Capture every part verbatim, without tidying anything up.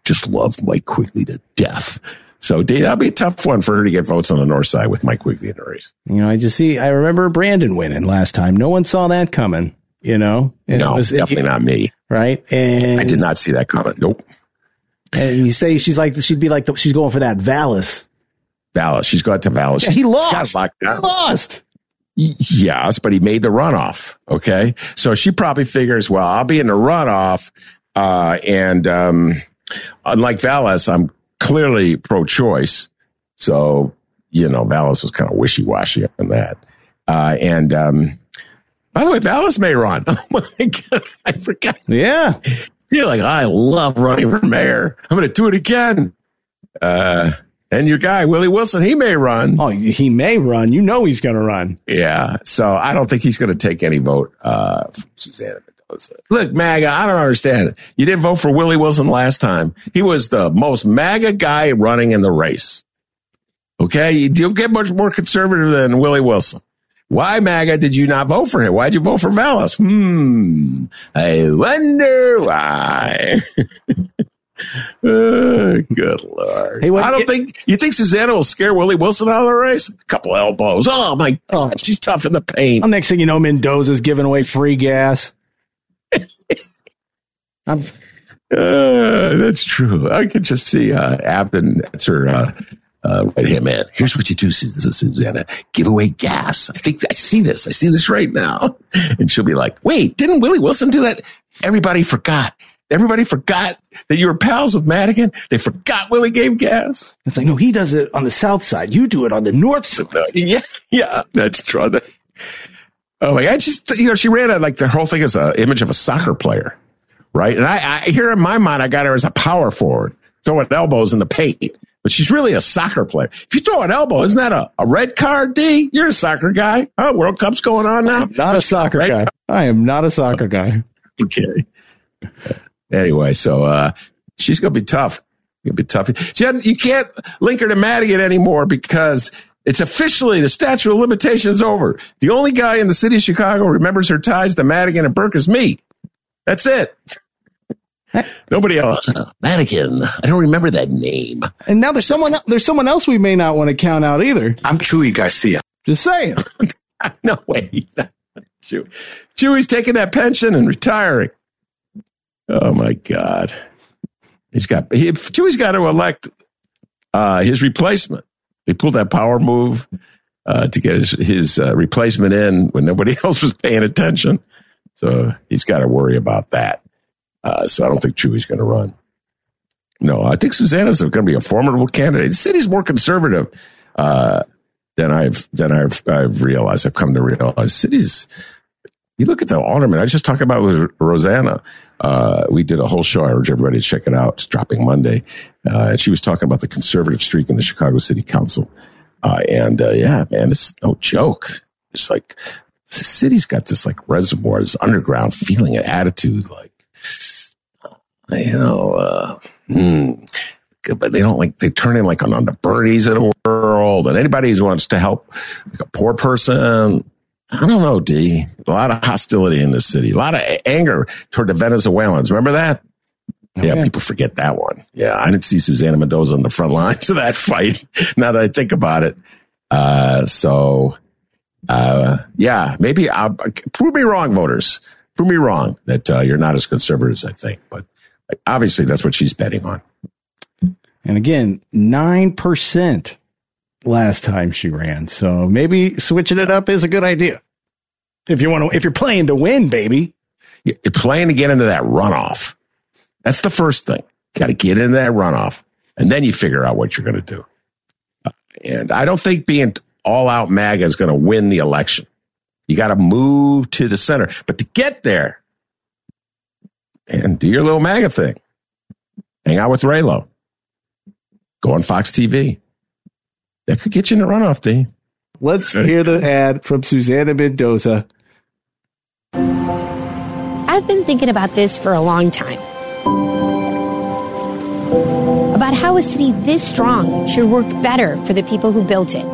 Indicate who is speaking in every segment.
Speaker 1: just love Mike Quigley to death. So that'll be a tough one for her to get votes on the north side with Mike Quigley in the race.
Speaker 2: You know, I just see, I remember Brandon winning last time. No one saw that coming, you know? And
Speaker 1: no,
Speaker 2: it was,
Speaker 1: definitely
Speaker 2: it,
Speaker 1: not me.
Speaker 2: Right. And
Speaker 1: I did not see that coming. Nope.
Speaker 2: And you say she's like, she'd be like, the, she's going for that Vallis.
Speaker 1: Vallis. She's going to Vallis.
Speaker 2: Yeah, he lost.
Speaker 1: He
Speaker 2: lost.
Speaker 1: Yes, but he made the runoff. Okay. So she probably figures, well, I'll be in the runoff. Uh, and, um, unlike Vallis, I'm clearly pro-choice. So, you know, Vallis was kind of wishy-washy on that. Uh, and, um, by the way, Vallis may run. Oh my God. I forgot.
Speaker 2: Yeah.
Speaker 1: You're like, I love running for mayor. I'm going to do it again. Uh, and your guy, Willie Wilson, he may run.
Speaker 2: Oh, he may run. You know he's going to run.
Speaker 1: Yeah. So I don't think he's going to take any vote uh, from Susanna Mendoza. Look, MAGA, I don't understand it. You didn't vote for Willie Wilson last time. He was the most MAGA guy running in the race. Okay? You don't get much more conservative than Willie Wilson. Why, MAGA, did you not vote for him? Why'd you vote for Vallis? Hmm. I wonder why. Oh, good Lord. Hey, I don't get, think, you think Susanna will scare Willie Wilson out of the race? A couple elbows. Oh, my God. She's tough in the paint.
Speaker 2: Well, next thing you know, Mendoza's giving away free gas. I'm,
Speaker 1: uh, that's true. I could just see uh, Abden, that's her, uh, uh, right here, man. Here's what you do, Susanna. Give away gas. I think I see this. I see this right now. And she'll be like, wait, didn't Willie Wilson do that? Everybody forgot. Everybody forgot that you were pals with Madigan. They forgot Willie gave gas.
Speaker 2: It's like, no, he does it on the south side. You do it on the north side.
Speaker 1: Yeah, yeah, that's true. Oh my God, she's, you know, she ran it like the whole thing is an image of a soccer player, right? And I, I here in my mind, I got her as a power forward, throwing elbows in the paint. But she's really a soccer player. If you throw an elbow, isn't that a, a red card, D? You're a soccer guy. Oh, World Cup's going on now?
Speaker 2: I'm not a soccer guy. I am not a soccer guy.
Speaker 1: Okay. Anyway, so uh, she's going to be tough. Going to be tough. She had, you can't link her to Madigan anymore because it's officially the statute of limitations is over. The only guy in the city of Chicago who remembers her ties to Madigan and Burke is me. That's it. Nobody else. Uh, Madigan. I don't remember that name.
Speaker 2: And now there's someone there's someone else we may not want to count out either.
Speaker 3: I'm Chewy Garcia.
Speaker 2: Just saying.
Speaker 1: No way. Chewy. Chewy's taking that pension and retiring. Oh my God. He's got he, Chewy's got to elect uh, his replacement. He pulled that power move uh, to get his, his uh, replacement in when nobody else was paying attention. So he's got to worry about that. Uh, so I don't think Chewy's going to run. No, I think Susanna's going to be a formidable candidate. The city's more conservative uh, than I've than I've I've realized. I've come to realize cities. You look at the alderman. I was just talking about with Rosanna. Uh, we did a whole show. I urge everybody to check it out. It's dropping Monday. Uh, and she was talking about the conservative streak in the Chicago City Council. Uh, and uh, yeah, man, it's no joke. It's like the city's got this like reservoir, this underground feeling and attitude, like. You know, uh, hmm, but they don't like, they turn in like on, on the Bernies of the world and anybody who wants to help like a poor person. I don't know, D. A lot of hostility in this city, a lot of anger toward the Venezuelans. Remember that? Okay. Yeah, people forget that one. Yeah, I didn't see Susanna Mendoza on the front lines of that fight now that I think about it. Uh, so, uh, yeah, maybe I'll, prove me wrong, voters. Prove me wrong that uh, you're not as conservative as I think, but obviously that's what she's betting on.
Speaker 2: And again, nine percent last time she ran. So maybe switching it up is a good idea. If you want to, if you're playing to win, baby.
Speaker 1: You're playing to get into that runoff. That's the first thing. Got to get into that runoff. And then you figure out what you're going to do. And I don't think being all out MAGA is going to win the election. You got to move to the center. But to get there, and do your little MAGA thing. Hang out with Raylo. Go on Fox T V. That could get you in the runoff, D.
Speaker 2: Let's hear the ad from Susanna Mendoza.
Speaker 4: I've been thinking about this for a long time. About how a city this strong should work better for the people who built it.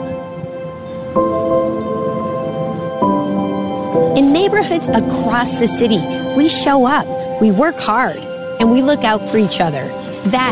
Speaker 4: In neighborhoods across the city, we show up, we work hard, and we look out for each other. That